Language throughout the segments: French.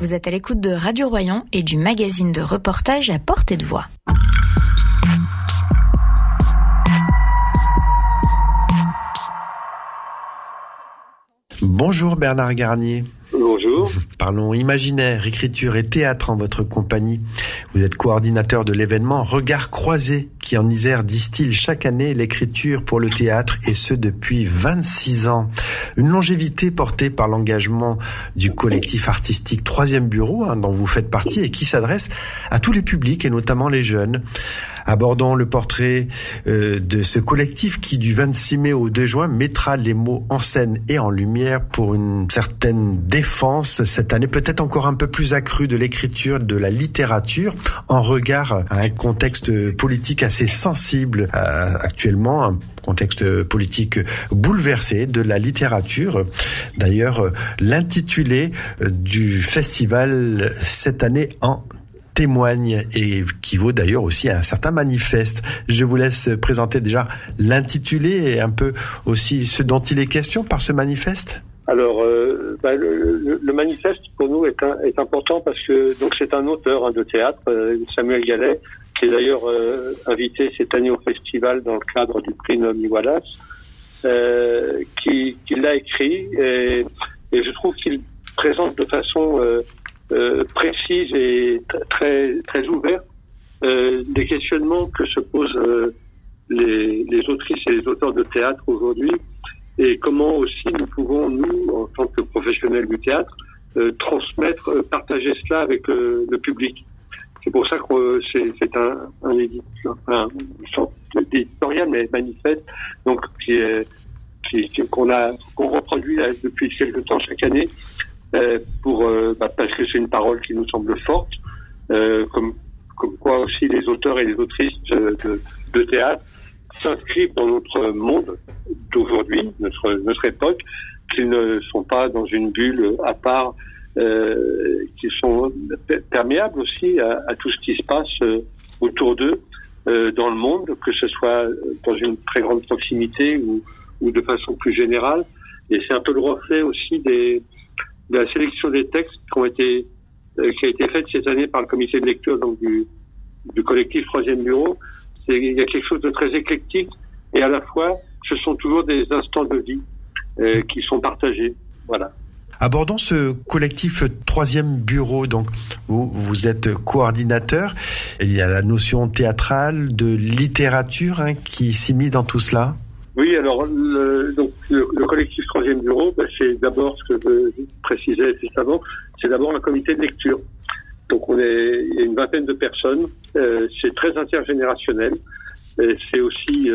Vous êtes à l'écoute de Radio Royan et du magazine de reportage à portée de voix. Bonjour Bernard Garnier. Bonjour. Parlons imaginaire, écriture et théâtre en votre compagnie. Vous êtes coordinateur de l'événement Regards croisés qui en Isère distille chaque année l'écriture pour le théâtre et ce depuis 26 ans. Une longévité portée par l'engagement du collectif artistique 3e Bureau dont vous faites partie et qui s'adresse à tous les publics et notamment les jeunes. Abordons le portrait de ce collectif qui, du 26 mai au 2 juin, mettra les mots en scène et en lumière pour une certaine défense cette année, peut-être encore un peu plus accrue de l'écriture, de la littérature, en regard à un contexte politique assez sensible actuellement, un contexte politique bouleversé de la littérature. D'ailleurs, l'intitulé du festival cette année en témoigne et qui vaut d'ailleurs aussi un certain manifeste. Je vous laisse présenter déjà l'intitulé et un peu aussi ce dont il est question par ce manifeste. Alors, le manifeste pour nous est important parce que donc c'est un auteur de théâtre, Samuel Gallet, qui est d'ailleurs invité cette année au festival dans le cadre du prix Naomi Wallace, qui l'a écrit et je trouve qu'il présente de façon précise et très ouverte des questionnements que se posent les autrices et les auteurs de théâtre aujourd'hui et comment aussi nous pouvons, nous, en tant que professionnels du théâtre, transmettre, partager cela avec le public. C'est pour ça que c'est un sorte d'éditorial, mais manifeste, donc qu'on reproduit là, depuis quelque temps chaque année. Parce que c'est une parole qui nous semble forte, comme quoi aussi les auteurs et les autrices de théâtre s'inscrivent dans notre monde d'aujourd'hui, notre époque, qu'ils ne sont pas dans une bulle à part, qui sont perméables aussi à tout ce qui se passe autour d'eux dans le monde, que ce soit dans une très grande proximité ou de façon plus générale. Et c'est un peu le reflet aussi de la sélection des textes qui a été faite cette année par le comité de lecture donc du collectif 3e Bureau. Il y a quelque chose de très éclectique et à la fois ce sont toujours des instants de vie qui sont partagés. Voilà. Abordons ce collectif 3e Bureau, donc vous êtes coordinateur. Il y a la notion théâtrale, de littérature qui s'immisce dans tout cela. Oui, alors le collectif 3e Bureau, c'est d'abord ce que je précisais juste avant, c'est d'abord un comité de lecture. Donc il y a une vingtaine de personnes, c'est très intergénérationnel, et c'est aussi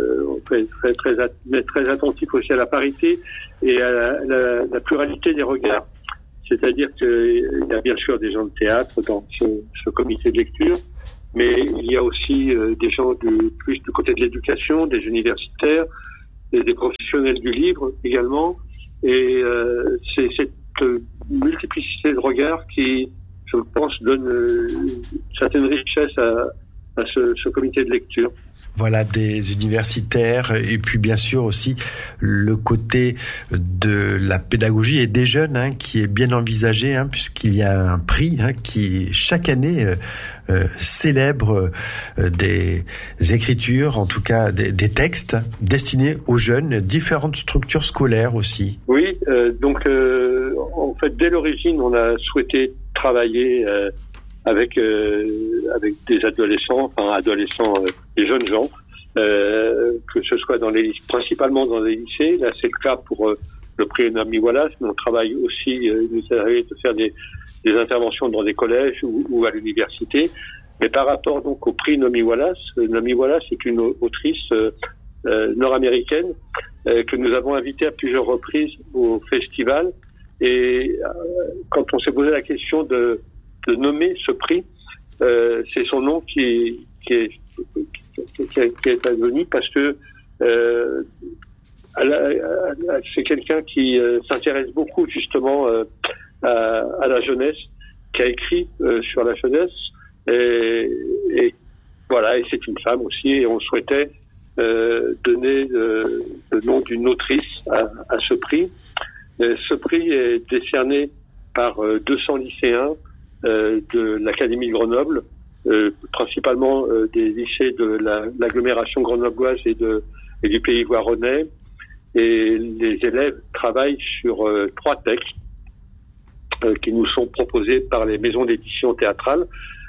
très attentif aussi à la parité et à la pluralité des regards. C'est-à-dire qu'il y a bien sûr des gens de théâtre dans ce comité de lecture, mais il y a aussi des gens plus du côté de l'éducation, des universitaires, des professionnels du livre également. Et c'est cette multiplicité de regards qui, je pense, donne une certaine richesse à ce comité de lecture. Voilà, des universitaires et puis bien sûr aussi le côté de la pédagogie et des jeunes qui est bien envisagé puisqu'il y a un prix qui chaque année célèbre des écritures, en tout cas des textes destinés aux jeunes, différentes structures scolaires aussi. Oui, donc en fait dès l'origine on a souhaité travailler avec des adolescents, des jeunes gens, que ce soit principalement dans les lycées. Là, c'est le cas pour le prix Naomi Wallace, mais on travaille aussi, il nous arrive de faire des interventions dans des collèges ou à l'université. Mais par rapport donc au prix Naomi Wallace est une autrice nord-américaine que nous avons invitée à plusieurs reprises au festival. Et quand on s'est posé la question de nommer ce prix, c'est son nom qui est advenu parce que c'est quelqu'un qui s'intéresse beaucoup justement à la jeunesse, qui a écrit sur la jeunesse et voilà, et c'est une femme aussi, et on souhaitait donner le nom d'une autrice à ce prix. Ce prix est décerné par 200 lycéens de l'Académie de Grenoble, principalement des lycées de l'agglomération grenobloise et du Pays Voironnais. Et les élèves travaillent sur 3 textes qui nous sont proposés par les maisons d'édition théâtrales.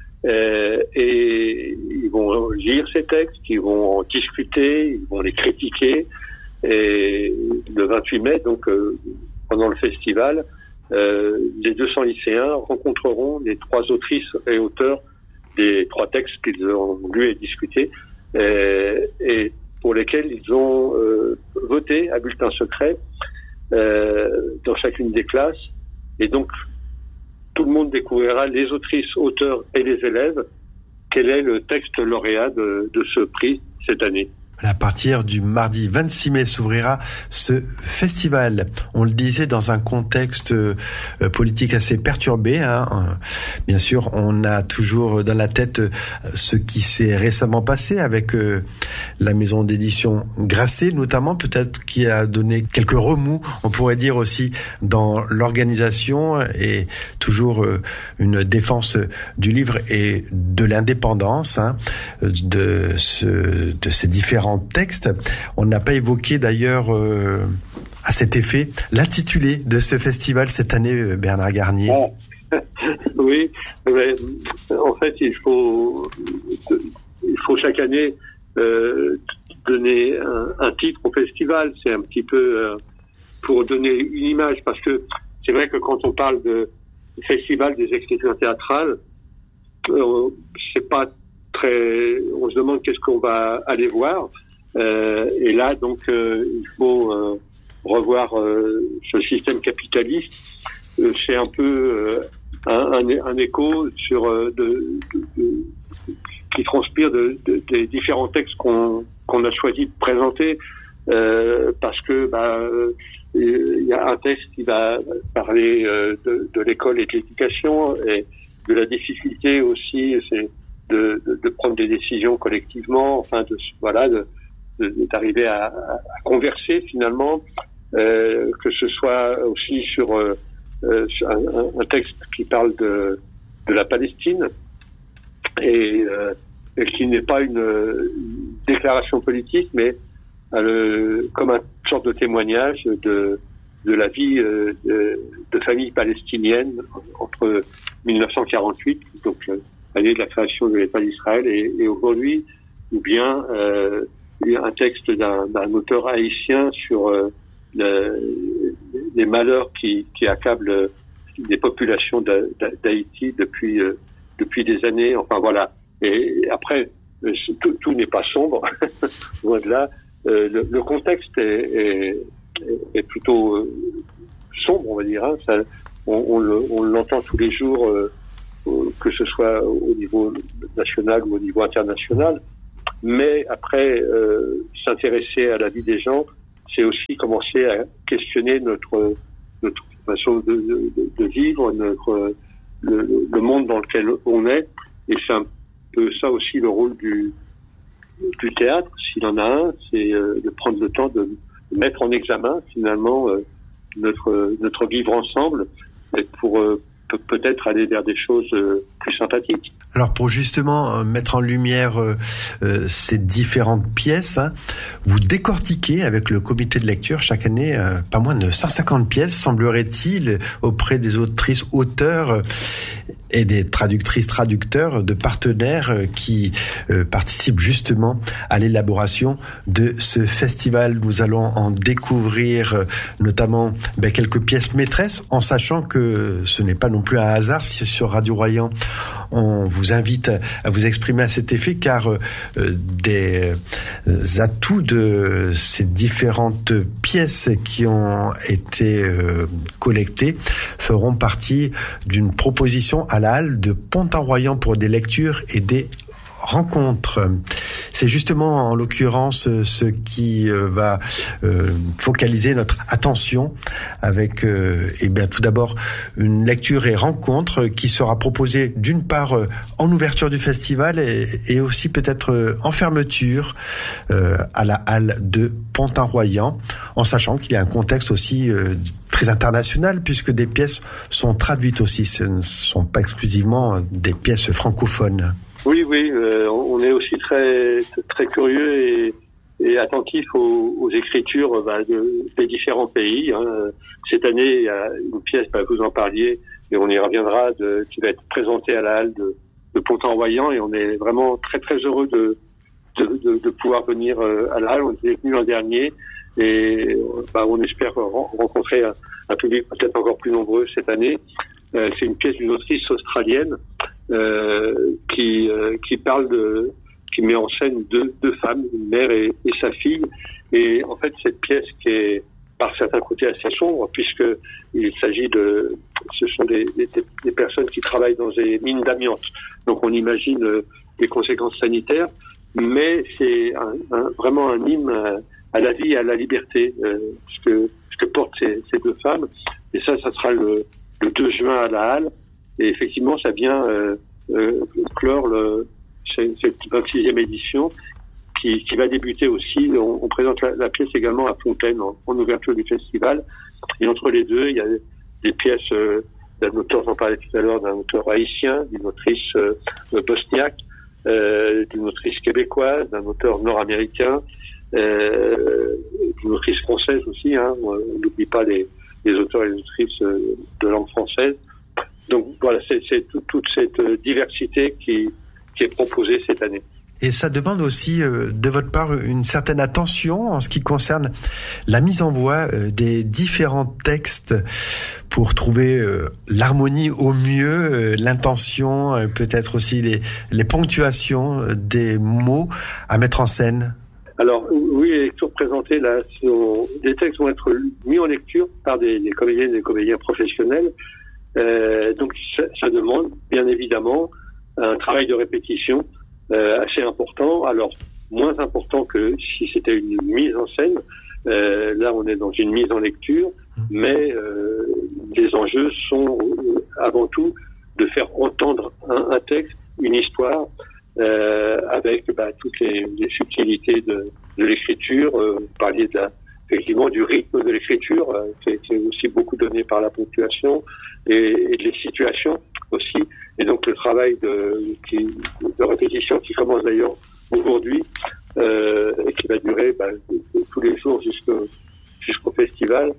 Et ils vont lire ces textes, ils vont en discuter, ils vont les critiquer. Et le 28 mai, donc pendant le festival, les 200 lycéens rencontreront les 3 autrices et auteurs des 3 textes qu'ils ont lus et discutés, et pour lesquels ils ont voté à bulletin secret dans chacune des classes. Et donc, tout le monde découvrira, les autrices, auteurs et les élèves, quel est le texte lauréat de ce prix cette année. À partir du mardi 26 mai s'ouvrira ce festival. On le disait, dans un contexte politique assez perturbé. Bien sûr, on a toujours dans la tête ce qui s'est récemment passé avec la maison d'édition Grasset, notamment, peut-être, qui a donné quelques remous, on pourrait dire aussi, dans l'organisation, et toujours une défense du livre et de l'indépendance de ces différents textes. On n'a pas évoqué d'ailleurs à cet effet l'intitulé de ce festival cette année, Bernard Garnier. Oui, mais en fait il faut chaque année donner un titre au festival. C'est un petit peu pour donner une image, parce que c'est vrai que quand on parle de festival des écritures théâtrales, c'est pas très, on se demande qu'est-ce qu'on va aller voir, et là donc il faut revoir ce système capitaliste. C'est un peu un écho sur qui transpire des différents textes qu'on a choisi de présenter, parce que il y a un texte qui va parler de l'école et de l'éducation, et de la difficulté aussi, c'est de prendre des décisions collectivement, enfin d'arriver à converser finalement, que ce soit aussi sur un texte qui parle de la Palestine, et qui n'est pas une déclaration politique, mais comme une sorte de témoignage de la vie de familles palestiniennes entre 1948, donc l'année de la création de l'État d'Israël, et aujourd'hui, ou bien un texte d'un auteur haïtien sur les malheurs qui accablent les populations d'Haïti depuis des années. Enfin voilà. Et après, tout n'est pas sombre. Loin de là. Le contexte est plutôt sombre, on va dire. On l'entend tous les jours, que ce soit au niveau national ou au niveau international. Mais après, s'intéresser à la vie des gens, c'est aussi commencer à questionner notre façon de vivre, le monde dans lequel on est. Et c'est un peu ça aussi le rôle du théâtre, s'il en a un, c'est de prendre le temps de mettre en examen finalement notre vivre ensemble, et pour peut-être aller vers des choses plus sympathiques. Alors pour justement mettre en lumière ces différentes pièces, vous décortiquez avec le comité de lecture chaque année pas moins de 150 pièces, semblerait-il, auprès des autrices, auteurs et des traductrices-traducteurs, de partenaires qui participent justement à l'élaboration de ce festival. Nous allons en découvrir notamment quelques pièces maîtresses, en sachant que ce n'est pas non plus un hasard si sur Radio Royan on vous invite à vous exprimer à cet effet, car des atouts de ces différentes pièces qui ont été collectées feront partie d'une proposition à la halle de Pont-en-Royan pour des lectures et des rencontre. C'est justement en l'occurrence ce qui va focaliser notre attention avec tout d'abord une lecture et rencontre qui sera proposée d'une part en ouverture du festival et aussi peut-être en fermeture à la halle de Pontin-Royan, en sachant qu'il y a un contexte aussi très international puisque des pièces sont traduites aussi, ce ne sont pas exclusivement des pièces francophones. Oui, on est aussi très très curieux et attentif aux écritures des différents pays. Cette année, il y a une pièce, vous en parliez, et on y reviendra, qui va être présentée à la halle de Pontin-Royan, et on est vraiment très très heureux de pouvoir venir à la halle. On est venu l'an dernier, et on espère rencontrer un public peut-être encore plus nombreux cette année. C'est une pièce d'une autrice australienne qui met en scène deux femmes, une mère et sa fille. Et en fait, cette pièce qui est par certains côtés assez sombre, puisque il s'agit ce sont des personnes qui travaillent dans des mines d'amiante. Donc on imagine les conséquences sanitaires, mais c'est vraiment un hymne à la vie et à la liberté, ce que portent ces deux femmes. Et ça sera le 2 juin à la halle. Et effectivement, ça vient clore cette 26e édition qui va débuter aussi. On présente la pièce également à Fontaine en ouverture du festival. Et entre les deux, il y a des pièces d'un auteur, j'en parlais tout à l'heure, d'un auteur haïtien, d'une autrice bosniaque, d'une autrice québécoise, d'un auteur nord-américain, d'une autrice française aussi. On n'oublie pas les auteurs et les autrices de langue française. Donc voilà, c'est toute cette diversité qui est proposée cette année. Et ça demande aussi de votre part une certaine attention en ce qui concerne la mise en voix des différents textes pour trouver l'harmonie au mieux, l'intention, peut-être aussi les ponctuations des mots à mettre en scène. Alors oui, les lectures présentées là, des textes vont être mis en lecture par des comédiennes et des comédiens professionnels. Donc ça demande bien évidemment un travail de répétition assez important, alors moins important que si c'était une mise en scène. Là on est dans une mise en lecture, mais les enjeux sont avant tout de faire entendre un texte, une histoire, avec toutes les subtilités de l'écriture. Vous parliez effectivement du rythme de l'écriture, qui est aussi beaucoup donné par la ponctuation, et les situations aussi. Et donc le travail de répétition qui commence d'ailleurs aujourd'hui, et qui va durer tous les jours jusqu'au festival,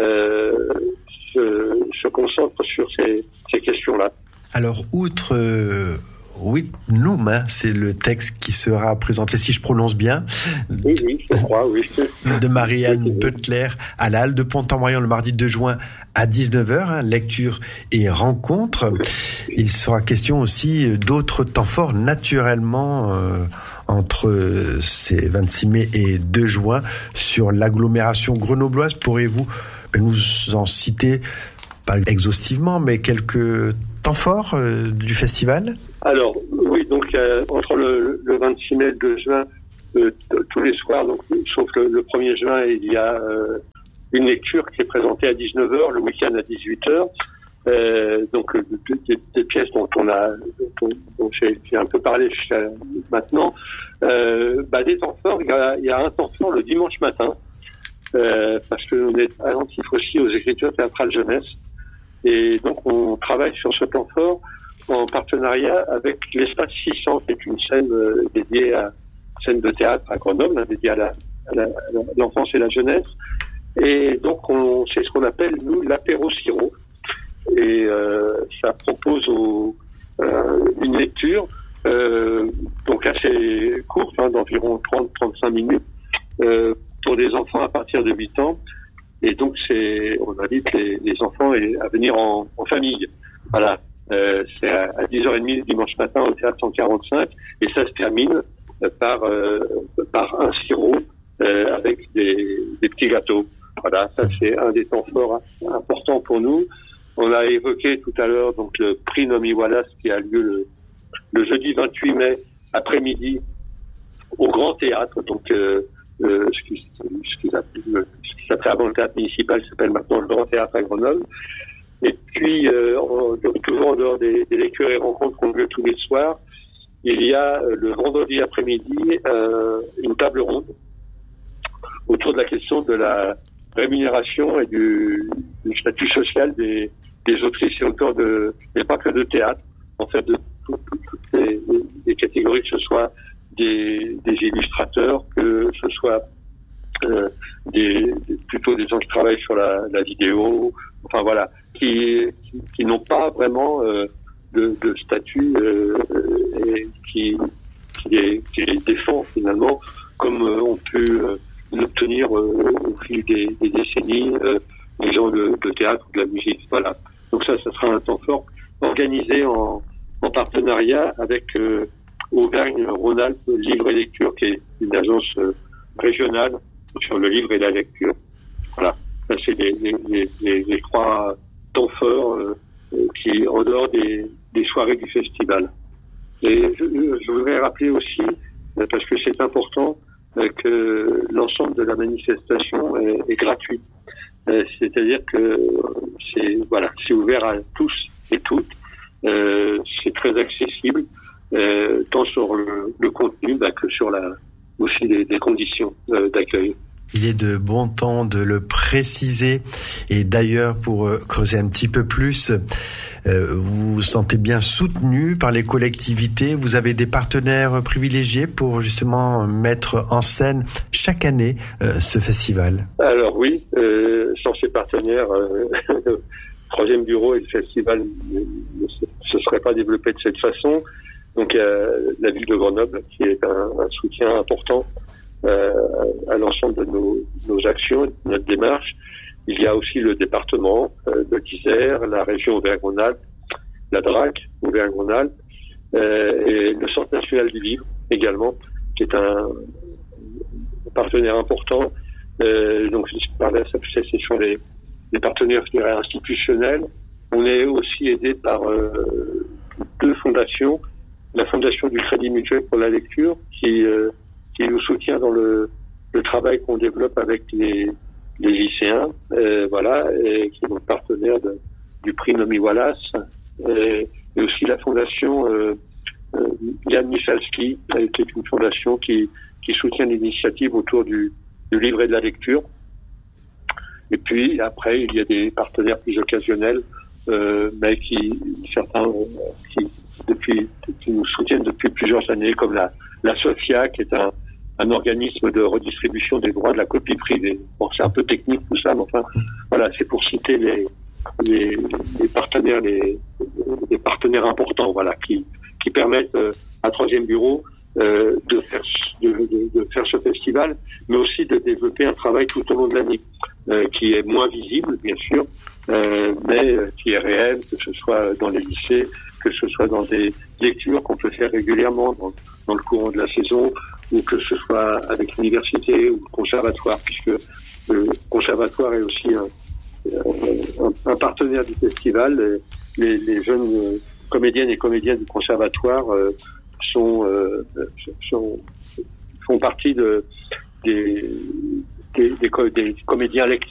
se concentre sur ces questions-là. Alors, outre Witnum, c'est le texte qui sera présenté, si je prononce bien. Oui, je crois, oui. De Marianne Butler à la halle de Pontin-Royan le mardi 2 juin à 19h, lecture et rencontre. Il sera question aussi d'autres temps forts, naturellement, entre ces 26 mai et 2 juin sur l'agglomération grenobloise. Pourriez-vous nous en citer, pas exhaustivement, mais quelques temps forts du festival? Alors, oui, donc entre le 26 mai et le 2 juin, tous les soirs, donc, sauf que le 1er juin, il y a une lecture qui est présentée à 19h, le week-end à 18h. Donc, des pièces dont j'ai un peu parlé jusqu'à maintenant. Des temps forts, il y a un temps fort le dimanche matin, parce que on est attentif aussi aux écritures théâtrales jeunesse. Et donc, on travaille sur ce temps fort en partenariat avec l'Espace 600, qui est une scène dédiée à scène de théâtre à Grenoble, dédiée à l'enfance et la jeunesse. Et donc, c'est ce qu'on appelle, nous, l'apéro sirop. Et ça propose une lecture donc assez courte, d'environ 30-35 minutes, pour des enfants à partir de 8 ans. Et donc, on invite les enfants à venir en famille. Voilà. C'est à 10h30 dimanche matin au théâtre 145, et ça se termine par un sirop avec des petits gâteaux. Voilà, ça c'est un des temps forts importants pour nous. On a évoqué tout à l'heure donc le prix Nomi Wallace qui a lieu le jeudi 28 mai après-midi au Grand Théâtre, donc ce qui s'appelait avant le théâtre municipal s'appelle maintenant le Grand Théâtre à Grenoble. Et puis, toujours en dehors des lectures et rencontres qu'on veut tous les soirs, il y a le vendredi après-midi une table ronde autour de la question de la rémunération et du statut social des autrices et auteurs mais pas que de théâtre, en fait de toutes les catégories, que ce soit des illustrateurs, que ce soit plutôt des gens qui travaillent sur la vidéo, enfin voilà, qui n'ont pas vraiment de statut et qui les défend finalement, comme on peut l'obtenir au fil des décennies, les gens de théâtre ou de la musique. Voilà. Donc ça sera un temps fort organisé en partenariat avec Auvergne-Rhône-Alpes Livre et Lecture, qui est une agence régionale sur le livre et la lecture. Voilà. Ça, c'est les trois temps forts qui, en dehors des soirées du festival. Et je voudrais rappeler aussi, parce que c'est important, que l'ensemble de la manifestation est gratuit. C'est-à-dire que c'est ouvert à tous et toutes. C'est très accessible, tant sur le contenu que sur aussi les conditions d'accueil. Il est de bon temps de le préciser. Et d'ailleurs, pour creuser un petit peu plus, vous vous sentez bien soutenu par les collectivités. Vous avez des partenaires privilégiés pour justement mettre en scène chaque année ce festival. Alors oui, sans ces partenaires, le troisième bureau et le festival ne se seraient pas développés de cette façon. Donc il y a la ville de Grenoble qui est un soutien important à l'ensemble de nos actions, de notre démarche. Il y a aussi le département de l'Isère, la région Auvergne-Rhône-Alpes, la DRAC Auvergne-Rhône-Alpes, et le Centre national du livre également, qui est un partenaire important. Donc par là, ce sont les partenaires, je dirais, institutionnels. On est aussi aidé par deux fondations. La Fondation du Crédit Mutuel pour la lecture, qui nous soutient dans le travail qu'on développe avec les lycéens, et qui est donc partenaire du prix Nomi Wallace, et aussi la fondation Jan Michalski, qui est une fondation qui soutient l'initiative autour du livre et de la lecture. Et puis après, il y a des partenaires plus occasionnels, mais certains qui nous soutiennent depuis plusieurs années, comme la SOFIA, qui est un organisme de redistribution des droits de la copie privée. Bon, c'est un peu technique tout ça, mais enfin, voilà, c'est pour citer les partenaires, les partenaires importants, voilà, qui permettent à Troisième Bureau de faire ce festival, mais aussi de développer un travail tout au long de l'année, qui est moins visible, bien sûr, mais qui est réel, que ce soit dans les lycées, que ce soit dans des lectures qu'on peut faire régulièrement dans le courant de la saison, ou que ce soit avec l'université ou le conservatoire, puisque le conservatoire est aussi un partenaire du festival. Les jeunes comédiennes et comédiens du conservatoire font partie des comédiens